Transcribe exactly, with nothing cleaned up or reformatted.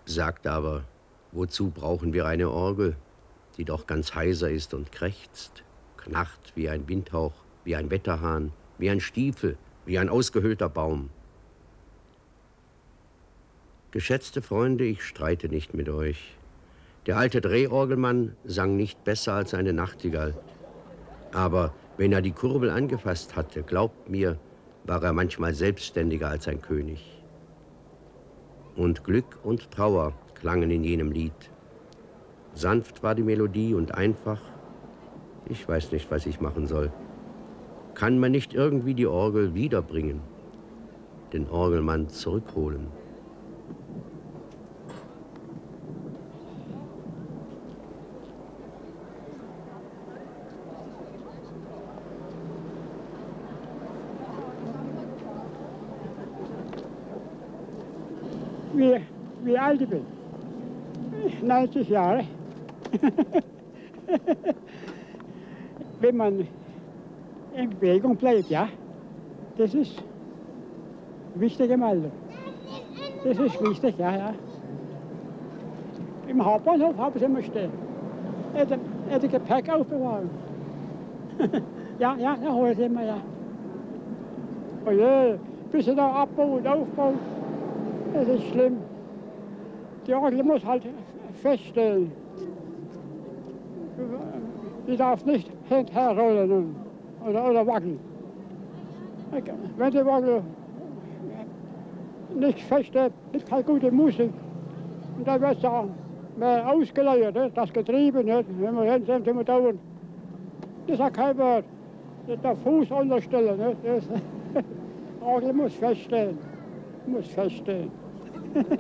Sagt aber, wozu brauchen wir eine Orgel, die doch ganz heiser ist und krächzt, knarrt wie ein Windhauch, wie ein Wetterhahn, wie ein Stiefel, wie ein ausgehöhlter Baum. Geschätzte Freunde, ich streite nicht mit euch. Der alte Drehorgelmann sang nicht besser als eine Nachtigall. Aber wenn er die Kurbel angefasst hatte, glaubt mir, war er manchmal selbstständiger als ein König. Und Glück und Trauer klangen in jenem Lied. Sanft war die Melodie und einfach. Ich weiß nicht, was ich machen soll. Kann man nicht irgendwie die Orgel wiederbringen, den Orgelmann zurückholen? Wie, wie alt ich bin? neunzig Jahre. Wenn man in Bewegung bleibt, ja, das ist wichtig im Alter. Das ist wichtig, ja, ja. Im Hauptbahnhof haben sie immer stehen. Hätte, hätte Gepäck aufbewahren. ja, ja, da holen sie immer, ja. Oh je, bis sie da abbauen, aufbauen. Das ist schlimm. Die Orgel muss halt feststellen. Die darf nicht hin und her rollen oder, oder wackeln. Wenn die Orgel nicht feststeht, ist keine gute Musik. Und dann wird es auch mehr ausgeleiert, das Getriebe, nicht? Wenn wir hin sind, sind wir da unten. Das ist auch kein Wort. Der Fuß unterstellen. Nicht? Das Orgel muss feststehen. Muss feststehen.